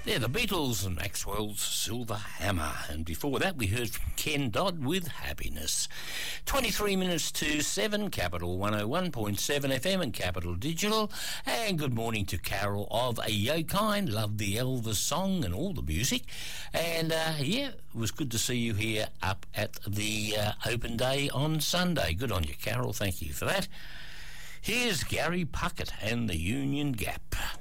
They're the Beatles and Maxwell's Silver Hammer. And before that, we heard from Ken Dodd with Happiness. 23 minutes to 7, Capital 101.7 FM and Capital Digital. And good morning to Carol of Ayokine. Love the Elvis song and all the music. And, it was good to see you here up at the open day on Sunday. Good on you, Carol. Thank you for that. Here's Gary Puckett and the Union Gap.